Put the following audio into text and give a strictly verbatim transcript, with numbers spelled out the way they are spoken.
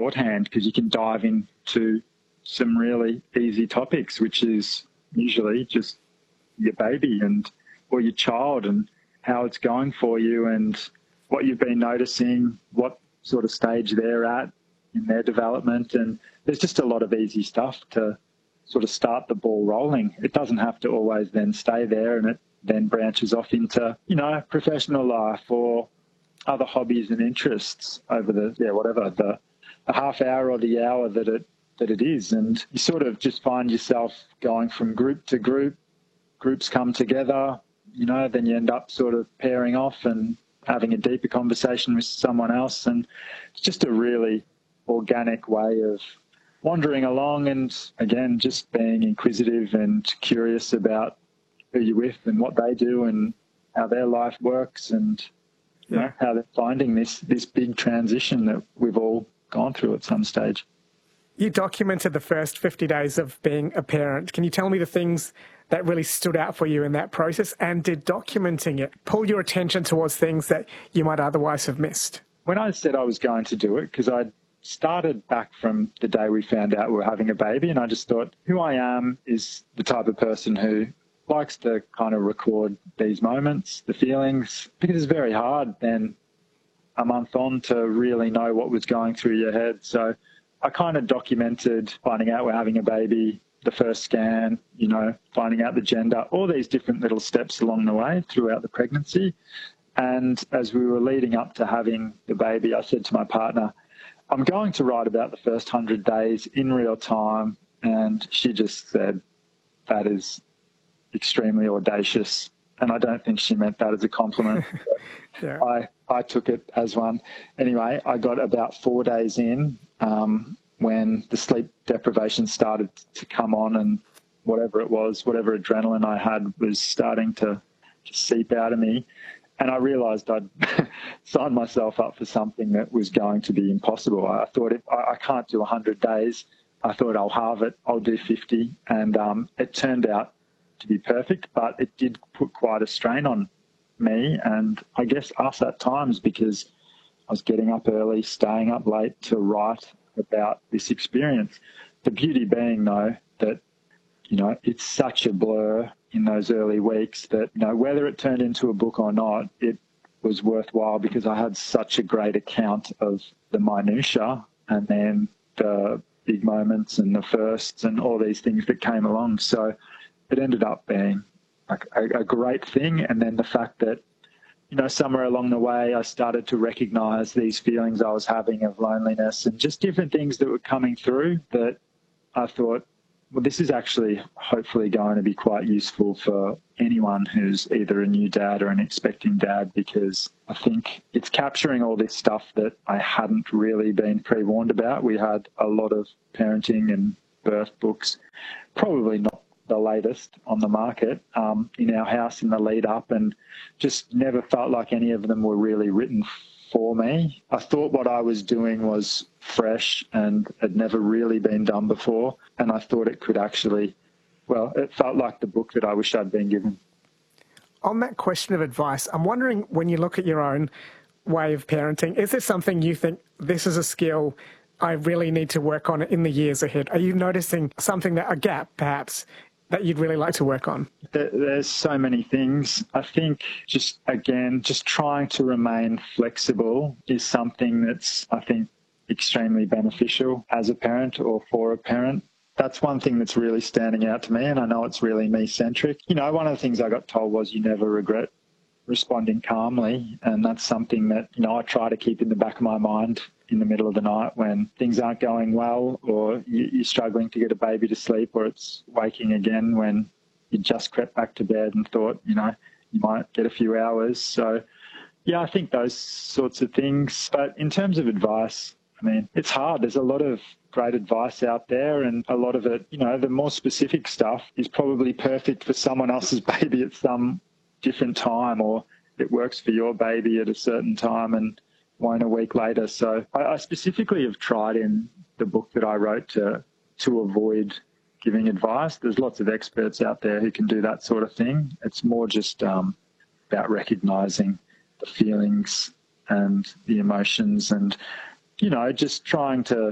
shorthand because you can dive into some really easy topics, which is usually just your baby and or your child and how it's going for you and what you've been noticing, what sort of stage they're at in their development. And there's just a lot of easy stuff to sort of start the ball rolling. It doesn't have to always then stay there, and it then branches off into, you know, professional life or other hobbies and interests over the, yeah, whatever, the, the half hour or the hour that it, that it is. And you sort of just find yourself going from group to group, groups come together, you know, then you end up sort of pairing off and having a deeper conversation with someone else. And it's just a really organic way of wandering along and, again, just being inquisitive and curious about who you're with and what they do and how their life works and, you know, how they're finding this, this big transition that we've all gone through at some stage. You documented the first fifty days of being a parent. Can you tell me the things that really stood out for you in that process? And did documenting it pull your attention towards things that you might otherwise have missed? When I said I was going to do it, because I started back from the day we found out we were having a baby, and I just thought who I am is the type of person who likes to kind of record these moments, the feelings, because it's very hard then a month on to really know what was going through your head. So I kind of documented finding out we're having a baby, the first scan, you know, finding out the gender, all these different little steps along the way throughout the pregnancy. And as we were leading up to having the baby, I said to my partner, I'm going to write about the first hundred days in real time. And she just said, that is extremely audacious. And I don't think she meant that as a compliment. yeah. I, I took it as one. Anyway, I got about four days in um, when the sleep deprivation started to come on, and whatever it was, whatever adrenaline I had was starting to, to seep out of me. And I realised I'd signed myself up for something that was going to be impossible. I thought, if I, I can't do one hundred days. I thought I'll halve it. I'll do fifty. And um, it turned out to be perfect, but it did put quite a strain on me and I guess us at times, because I was getting up early, staying up late to write about this experience. The beauty being, though, that, you know, it's such a blur in those early weeks that, you know, whether it turned into a book or not, it was worthwhile because I had such a great account of the minutiae and then the big moments and the firsts and all these things that came along. So it ended up being a, a great thing. And then the fact that, you know, somewhere along the way, I started to recognize these feelings I was having of loneliness and just different things that were coming through that I thought, well, this is actually hopefully going to be quite useful for anyone who's either a new dad or an expecting dad, because I think it's capturing all this stuff that I hadn't really been pre-warned about. We had a lot of parenting and birth books, probably not the latest on the market, um, in our house in the lead up, and just never felt like any of them were really written for me. I thought what I was doing was fresh and had never really been done before, and I thought it could actually, well, it felt like the book that I wish I'd been given. On that question of advice, I'm wondering, when you look at your own way of parenting, is there something you think, this is a skill I really need to work on in the years ahead? Are you noticing something, that a gap perhaps, that you'd really like to work on? There's so many things. I think just, again, just trying to remain flexible is something that's, I think, extremely beneficial as a parent or for a parent. That's one thing that's really standing out to me, and I know it's really me-centric. You know, one of the things I got told was you never regret responding calmly, and that's something that, you know, I try to keep in the back of my mind in the middle of the night when things aren't going well, or you're struggling to get a baby to sleep, or it's waking again when you just crept back to bed and thought, you know, you might get a few hours. So, yeah, I think those sorts of things. But in terms of advice, I mean, it's hard. There's a lot of great advice out there, and a lot of it, you know, the more specific stuff is probably perfect for someone else's baby at some different time, or it works for your baby at a certain time and won't a week later. So I, I specifically have tried in the book that I wrote to to avoid giving advice. There's lots of experts out there who can do that sort of thing. It's more just um, about recognising the feelings and the emotions and, you know, just trying to